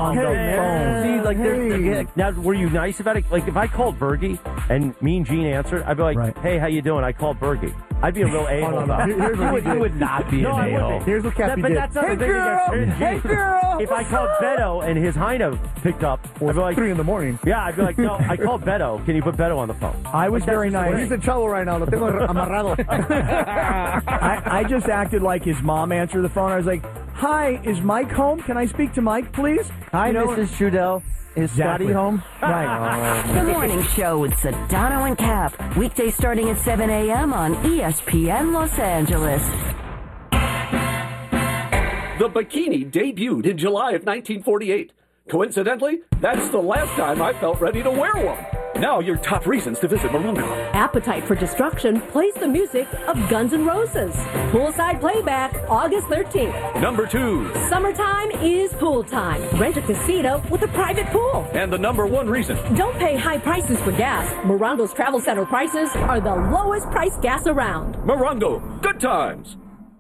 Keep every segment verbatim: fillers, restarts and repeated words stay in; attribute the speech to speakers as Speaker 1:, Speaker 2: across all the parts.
Speaker 1: on
Speaker 2: hey,
Speaker 1: the
Speaker 2: man.
Speaker 1: phone.
Speaker 3: See, like,
Speaker 2: Hey.
Speaker 3: there's- now, were you nice about it? Like, if I called Bergie and Mean Gene answered, I'd be like,
Speaker 1: Right.
Speaker 3: hey, how you doing? I called Bergie. I'd be a real a-hole.
Speaker 2: no, no.
Speaker 3: about it.
Speaker 2: Here- here's what
Speaker 3: you,
Speaker 2: he
Speaker 3: would,
Speaker 2: did.
Speaker 3: you would not be
Speaker 1: No,
Speaker 3: an
Speaker 1: I wouldn't.
Speaker 3: a-hole.
Speaker 2: Here's what Cappy
Speaker 3: But
Speaker 2: did.
Speaker 3: that's not
Speaker 2: Hey,
Speaker 3: the thing
Speaker 2: girl!
Speaker 3: against
Speaker 2: Hey,
Speaker 3: Gene.
Speaker 2: girl!
Speaker 3: If I called Beto and his Heino picked up, I'd be like,
Speaker 2: Three in the morning.
Speaker 3: yeah, I'd be like, no, I called Beto. Can you put Beto on the phone?
Speaker 1: I was very
Speaker 2: Well,
Speaker 1: nice.
Speaker 2: he's in trouble right now. Lo tengo amarrado.
Speaker 1: I, I just acted like his mom answered the phone. I was like, hi, is Mike home? Can I speak to Mike, please?
Speaker 4: Hi,
Speaker 1: You know,
Speaker 4: Missus Trudell. Is
Speaker 1: Exactly.
Speaker 4: Scotty home?
Speaker 1: Right.
Speaker 5: The Morning Show with Sedano and Cap. Weekdays starting at seven a.m. on E S P N Los Angeles.
Speaker 6: The bikini debuted in July of nineteen forty-eight. Coincidentally, that's the last time I felt ready to wear one. Now your top reasons to visit Morongo.
Speaker 7: Appetite for Destruction plays the music of Guns N' Roses. Poolside playback, August thirteenth.
Speaker 6: Number two,
Speaker 7: Summertime is pool time. Rent a casino with a private pool.
Speaker 6: and the number one reason,
Speaker 7: Don't pay high prices for gas. Morongo's Travel Center prices are the lowest price gas around.
Speaker 6: Morongo. Good times.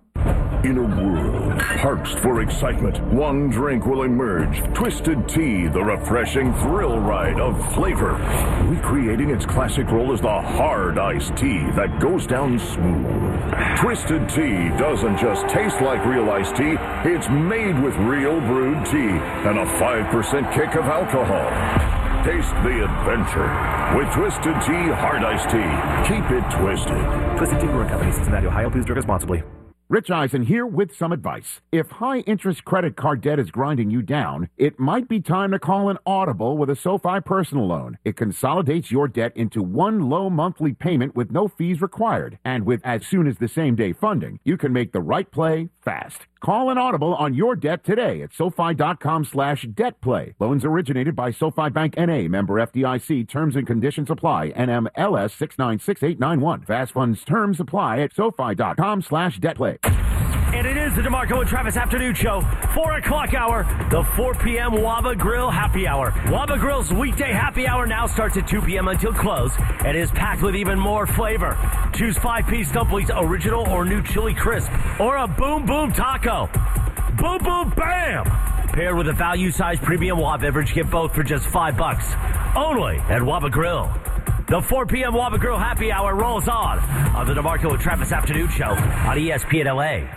Speaker 8: In a world parched for excitement, one drink will emerge. Twisted Tea, the refreshing thrill ride of flavor. Recreating its classic role as the hard iced tea that goes down smooth. Twisted Tea doesn't just taste like real iced tea, it's made with real brewed tea and a five percent kick of alcohol. Taste the adventure with Twisted Tea Hard Iced Tea. Keep it twisted.
Speaker 9: Twisted Tea Brewing Company, Cincinnati, Ohio. Please drink responsibly.
Speaker 10: Rich Eisen here with some advice. If high-interest credit card debt is grinding you down, it might be time to call an Audible with a SoFi personal loan. It consolidates your debt into one low monthly payment with no fees required. And with as soon as the same-day funding, you can make the right play fast. Call an Audible on your debt today at SoFi.com slash debt play. Loans originated by SoFi Bank N A, member F D I C. Terms and conditions apply. N M L S six nine six eight nine one. Fast funds terms apply at SoFi.com slash debt play.
Speaker 3: And it is the DeMarco and Travis Afternoon Show, four o'clock hour, the four p.m. Waba Grill Happy Hour. Waba Grill's weekday happy hour now starts at two p.m. until close and is packed with even more flavor. Choose five-piece dumplings, original or new chili crisp, or a Boom Boom Taco. Boom Boom Bam! Paired with a value-sized premium Waba beverage, get both for just five bucks. Only at Waba Grill. The four p.m. Waba Grill Happy Hour rolls on on the DeMarco and Travis Afternoon Show on E S P N L A.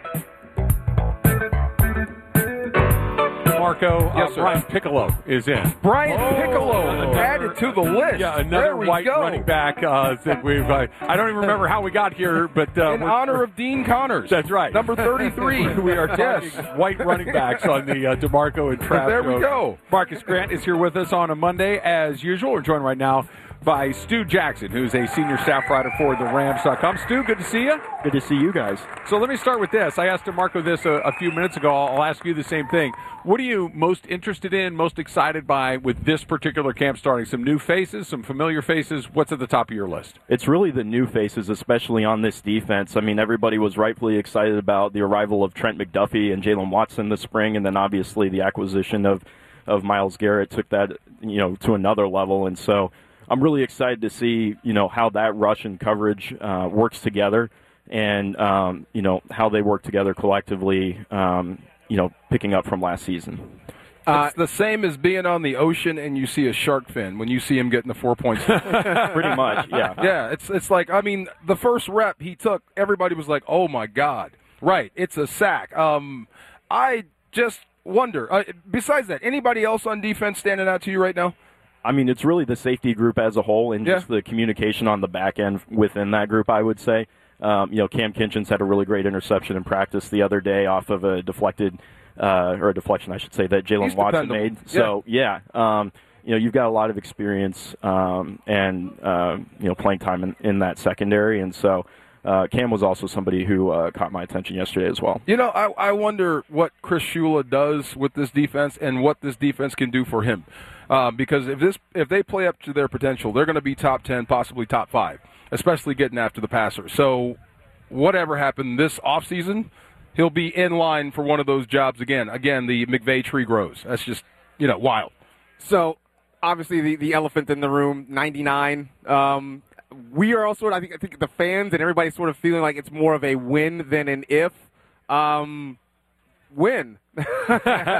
Speaker 11: Marco,
Speaker 12: Yes,
Speaker 11: uh,
Speaker 12: sir.
Speaker 11: Brian Piccolo is in.
Speaker 12: Brian
Speaker 11: Oh.
Speaker 12: Piccolo
Speaker 11: Another-
Speaker 12: added to the list.
Speaker 11: Yeah,
Speaker 12: there
Speaker 11: another
Speaker 12: we
Speaker 11: white
Speaker 12: go.
Speaker 11: running back uh, that we've. Uh, I don't even remember how we got here, but uh,
Speaker 12: In
Speaker 11: we're-
Speaker 12: honor of Dean Connors.
Speaker 11: That's right.
Speaker 12: Number thirty-three.
Speaker 11: we are
Speaker 12: Yes.
Speaker 11: talking white running backs on the uh, DeMarco and Travis.
Speaker 12: There we
Speaker 11: show.
Speaker 12: go.
Speaker 11: Marcus Grant is here with us on a Monday, as usual. We're joined right now by Stu Jackson, who's a senior staff writer for the Rams dot com. Stu, good to see you.
Speaker 13: Good to see you guys.
Speaker 11: So let me start with this. I asked DeMarco this a, a few minutes ago. I'll ask you the same thing. What are you most interested in, most excited by with this particular camp starting? Some new faces, some familiar faces. What's at the top of your list?
Speaker 13: It's really the new faces, especially on this defense. I mean, everybody was rightfully excited about the arrival of Trent McDuffie and Jalen Watson this spring, and then obviously the acquisition of, of Myles Garrett took that, you know, to another level. And so I'm really excited to see, you know, how that rush and coverage uh, works together, and um, you know how they work together collectively. Um, you know, picking up from last season.
Speaker 12: Uh, it's the same as being on the ocean and you see a shark fin when you see him getting the four points.
Speaker 13: Pretty much, yeah.
Speaker 12: Yeah, it's it's like, I mean, the first rep he took, everybody was like, oh, my God. Right, it's a sack. Um, I just wonder, uh, besides that, anybody else on defense standing out to you right now?
Speaker 13: I mean, it's really the safety group as a whole and just
Speaker 12: Yeah.
Speaker 13: the communication on the back end within that group, I would say. Um, you know, Cam Kinchens had a really great interception in practice the other day off of a deflected, uh, or a deflection, I should say, that Jalen
Speaker 12: He's
Speaker 13: Watson
Speaker 12: dependable.
Speaker 13: made. So, yeah, um, you know, you've got a lot of experience um, and, uh, you know, playing time in, in that secondary. And so uh, Cam was also somebody who uh, caught my attention yesterday as well.
Speaker 12: You know, I, I wonder what Chris Shula does with this defense and what this defense can do for him. Uh, because if this if they play up to their potential, they're going to be top ten, possibly top five, especially getting after the passer. So whatever happened this offseason, he'll be in line for one of those jobs again. Again, the McVay tree grows. That's just, you know, wild.
Speaker 14: So obviously the, the elephant in the room, ninety-nine. Um, we are all sort of, I think, I think the fans and everybody's sort of feeling like it's more of a win than an if. Um, win.